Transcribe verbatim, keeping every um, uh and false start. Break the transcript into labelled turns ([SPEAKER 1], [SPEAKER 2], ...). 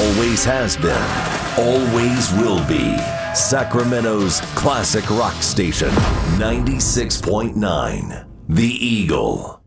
[SPEAKER 1] always has been, always will be. Sacramento's classic rock station, ninety-six point nine, The Eagle.